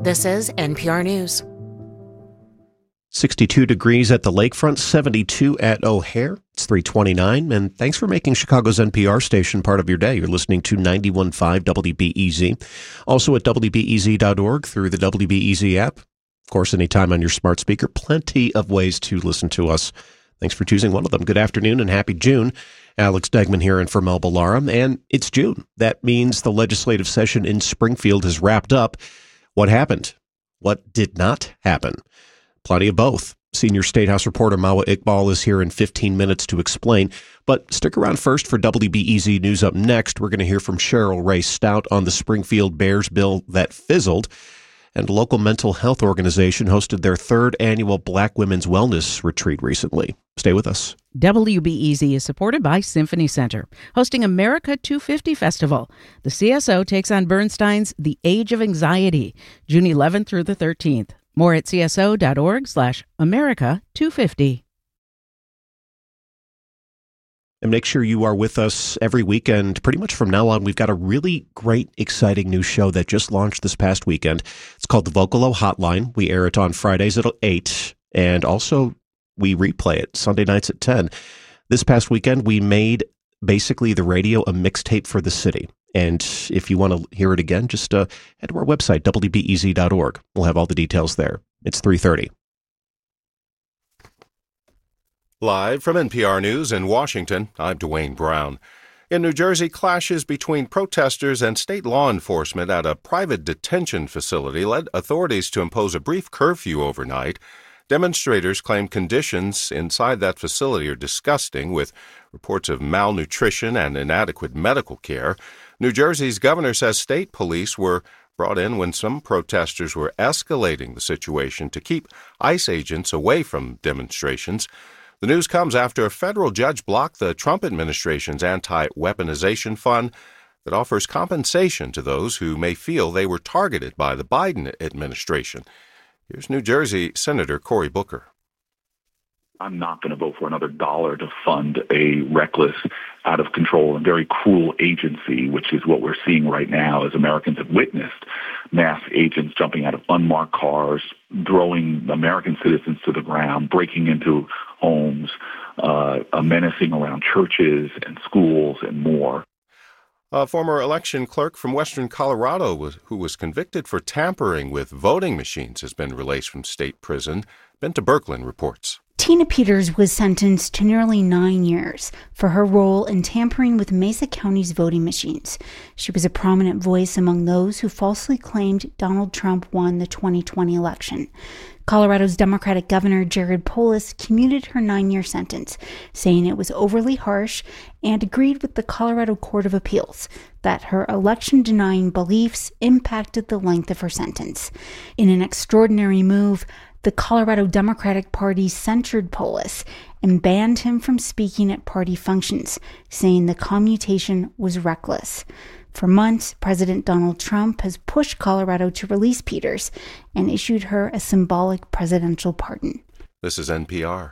This is NPR News. 62 degrees at the lakefront, 72 at O'Hare. It's 3:29, and thanks for making Chicago's NPR station part of your day. You're listening to 91.5 WBEZ. Also at WBEZ.org through the WBEZ app. Of course, anytime on your smart speaker. Plenty of ways to listen to us. Thanks for choosing one of them. Good afternoon and happy June. Alex Degman here in for Mel Ballaram, and it's June. That means the legislative session in Springfield has wrapped up. What happened? What did not happen? Plenty of both. Senior State House reporter Mawa Iqbal is here in 15 minutes to explain. But stick around first for WBEZ News up next. We're going to hear from Cheryl Ray Stout on the Springfield Bears bill that fizzled. And a local mental health organization hosted their third annual Black Women's Wellness Retreat recently. Stay with us. WBEZ is supported by Symphony Center, hosting America 250 Festival. The CSO takes on Bernstein's The Age of Anxiety, June 11th through the 13th. More at cso.org/America250. And make sure you are with us every weekend. Pretty much from now on, we've got a really great, exciting new show that just launched this past weekend. It's called the Vocalo Hotline. We air it on Fridays at 8, and also we replay it Sunday nights at 10. This past weekend, we made basically the radio a mixtape for the city. And if you want to hear it again, just head to our website, WBEZ.org. We'll have all the details there. It's 3:30. Live from NPR News in Washington, I'm Dwayne Brown. In New Jersey, clashes between protesters and state law enforcement at a private detention facility led authorities to impose a brief curfew overnight. Demonstrators claim conditions inside that facility are disgusting, with reports of malnutrition and inadequate medical care. New Jersey's governor says state police were brought in when some protesters were escalating the situation to keep ICE agents away from demonstrations. The news comes after a federal judge blocked the Trump administration's anti-weaponization fund that offers compensation to those who may feel they were targeted by the Biden administration. Here's New Jersey Senator Cory Booker. I'm not going to vote for another dollar to fund a reckless, out of control, and very cruel agency, which is what we're seeing right now as Americans have witnessed mass agents jumping out of unmarked cars, throwing American citizens to the ground, breaking into homes, menacing around churches and schools and more. A former election clerk from western Colorado who was convicted for tampering with voting machines has been released from state prison. Benta Berkland reports. Tina Peters was sentenced to nearly 9 years for her role in tampering with Mesa County's voting machines. She was a prominent voice among those who falsely claimed Donald Trump won the 2020 election. Colorado's Democratic Governor Jared Polis commuted her 9-year sentence, saying it was overly harsh, and agreed with the Colorado Court of Appeals that her election-denying beliefs impacted the length of her sentence. In an extraordinary move, the Colorado Democratic Party censured Polis and banned him from speaking at party functions, saying the commutation was reckless. For months, President Donald Trump has pushed Colorado to release Peters and issued her a symbolic presidential pardon. This is NPR.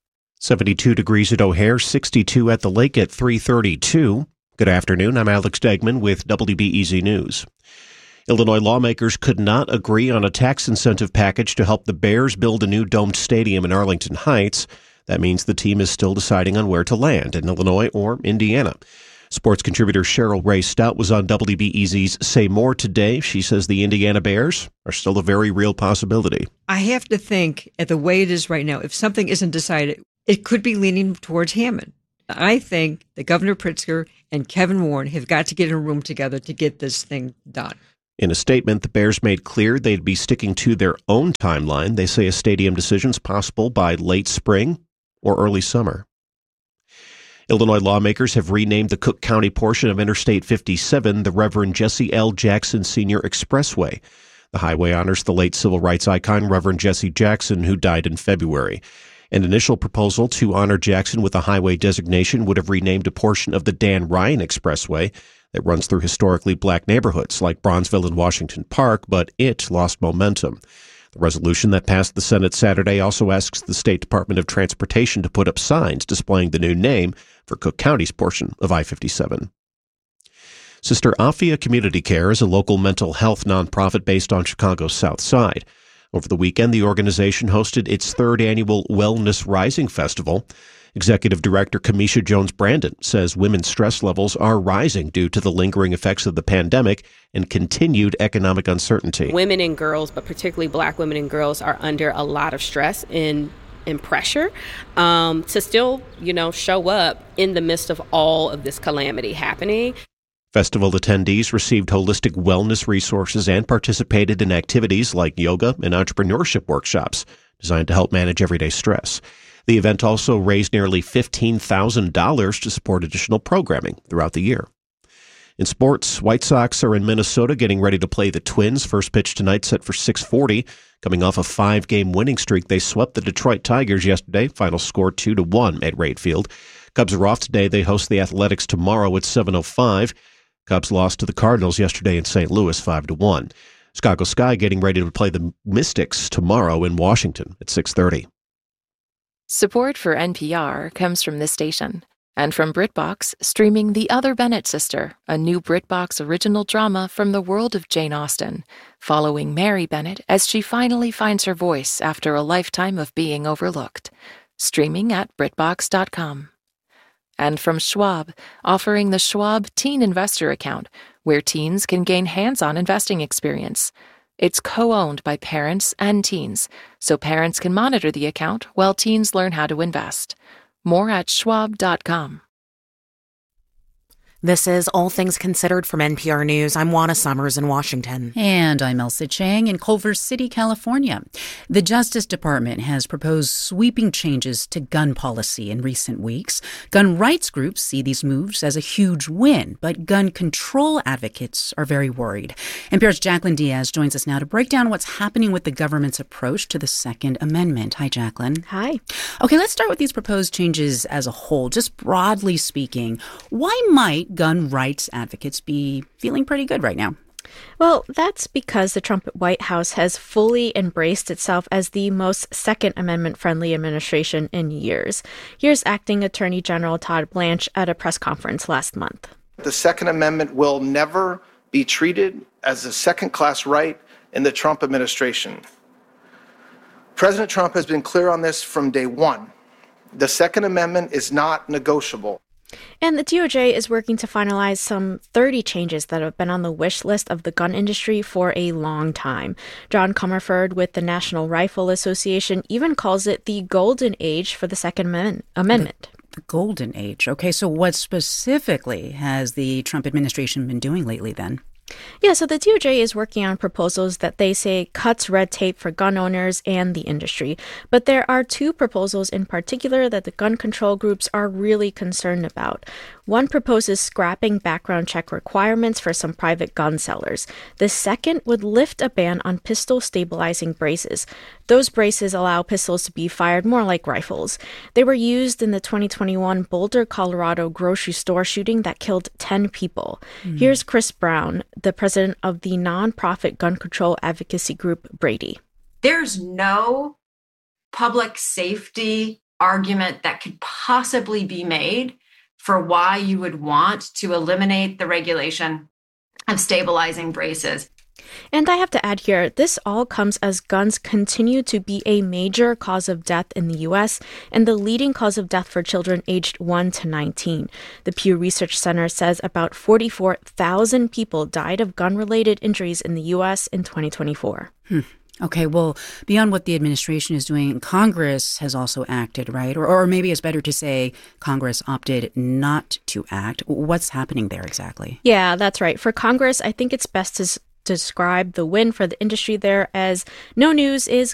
72 degrees at O'Hare, 62 at the lake at 3:32. Good afternoon. I'm Alex Degman with WBEZ News. Illinois lawmakers could not agree on a tax incentive package to help the Bears build a new domed stadium in Arlington Heights. That means the team is still deciding on where to land, in Illinois or Indiana. Sports contributor Cheryl Ray Stout was on WBEZ's Say More today. She says the Indiana Bears are still a very real possibility. I have to think, at the way it is right now, if something isn't decided, it could be leaning towards Hammond. I think that Governor Pritzker and Kevin Warren have got to get in a room together to get this thing done. In a statement, the Bears made clear they'd be sticking to their own timeline. They say a stadium decision's possible by late spring or early summer. Illinois lawmakers have renamed the Cook County portion of Interstate 57 the Reverend Jesse L. Jackson Sr. Expressway. The highway honors the late civil rights icon Reverend Jesse Jackson, who died in February. An initial proposal to honor Jackson with a highway designation would have renamed a portion of the Dan Ryan Expressway that runs through historically black neighborhoods like Bronzeville and Washington Park, but it lost momentum. The resolution that passed the Senate Saturday also asks the State Department of Transportation to put up signs displaying the new name for Cook County's portion of I-57. Sister Afia Community Care is a local mental health nonprofit based on Chicago's South Side. Over the weekend, the organization hosted its third annual Wellness Rising Festival. Executive Director Kamisha Jones-Brandon says women's stress levels are rising due to the lingering effects of the pandemic and continued economic uncertainty. Women and girls, but particularly Black women and girls, are under a lot of stress and pressure to still, show up in the midst of all of this calamity happening. Festival attendees received holistic wellness resources and participated in activities like yoga and entrepreneurship workshops designed to help manage everyday stress. The event also raised nearly $15,000 to support additional programming throughout the year. In sports, White Sox are in Minnesota getting ready to play the Twins. First pitch tonight set for 6:40. Coming off a 5-game winning streak, they swept the Detroit Tigers yesterday. Final score 2-1 at Wright Field. Cubs are off today. They host the Athletics tomorrow at 7:05. Cubs lost to the Cardinals yesterday in St. Louis 5-1. Chicago Sky getting ready to play the Mystics tomorrow in Washington at 6:30. Support for NPR comes from this station and from BritBox, streaming The Other Bennett Sister, a new BritBox original drama from the world of Jane Austen, following Mary Bennett as she finally finds her voice after a lifetime of being overlooked. Streaming at BritBox.com. And from Schwab, offering the Schwab Teen Investor Account, where teens can gain hands-on investing experience. It's co-owned by parents and teens, so parents can monitor the account while teens learn how to invest. More at schwab.com. This is All Things Considered from NPR News. I'm Juana Summers in Washington. And I'm Elsa Chang in Culver City, California. The Justice Department has proposed sweeping changes to gun policy in recent weeks. Gun rights groups see these moves as a huge win, but gun control advocates are very worried. NPR's Jacqueline Diaz joins us now to break down what's happening with the government's approach to the Second Amendment. Hi, Jacqueline. Hi. Okay, let's start with these proposed changes as a whole. Just broadly speaking, why might gun rights advocates be feeling pretty good right now? Well, that's because the Trump White House has fully embraced itself as the most Second Amendment-friendly administration in years. Here's Acting Attorney General Todd Blanche at a press conference last month. The Second Amendment will never be treated as a second-class right in the Trump administration. President Trump has been clear on this from day one. The Second Amendment is not negotiable. And the DOJ is working to finalize some 30 changes that have been on the wish list of the gun industry for a long time. John Comerford with the National Rifle Association even calls it the golden age for the Second Amendment. The golden age. Okay, so what specifically has the Trump administration been doing lately then? Yeah, so the DOJ is working on proposals that they say cuts red tape for gun owners and the industry. But there are two proposals in particular that the gun control groups are really concerned about. One proposes scrapping background check requirements for some private gun sellers. The second would lift a ban on pistol stabilizing braces. Those braces allow pistols to be fired more like rifles. They were used in the 2021 Boulder, Colorado grocery store shooting that killed 10 people. Here's Chris Brown, the president of the nonprofit gun control advocacy group Brady. There's no public safety argument that could possibly be made for why you would want to eliminate the regulation of stabilizing braces. And I have to add here, this all comes as guns continue to be a major cause of death in the U.S. and the leading cause of death for children aged 1 to 19. The Pew Research Center says about 44,000 people died of gun-related injuries in the U.S. in 2024. Okay, well, beyond what the administration is doing, Congress has also acted, right? Or maybe it's better to say Congress opted not to act. What's happening there exactly? Yeah, that's right. For Congress, I think it's best to describe the win for the industry there as no news is